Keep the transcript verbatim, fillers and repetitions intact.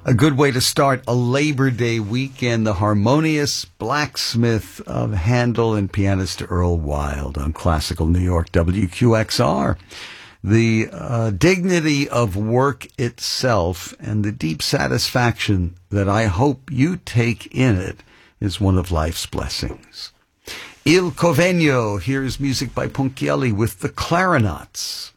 A good way to start a Labor Day weekend, the harmonious blacksmith of Handel and pianist Earl Wild on Classical New York W Q X R. The uh, dignity of work itself and the deep satisfaction that I hope you take in it is one of life's blessings. Il Convegno, here's music by Ponchielli with the Clarinets.